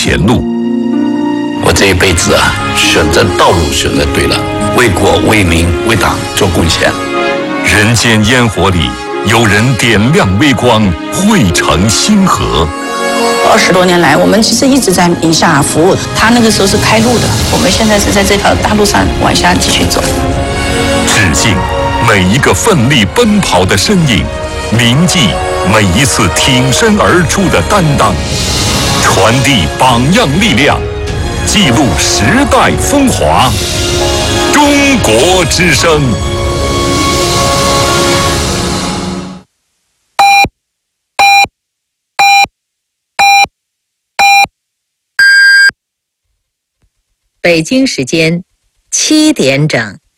前路。 我这一辈子选择道路选择对了，为国为民为党做贡献。 人间烟火里，有人点亮微光，汇成星河。 20多年来，我们其实一直在宁夏服务。他那个时候是开路的，我们现在是在这条大路上往下继续走。 致敬每一个奋力奔跑的身影，铭记每一次挺身而出的担当，传递榜样力量，记录时代风华。中国之声。 北京时间7点整。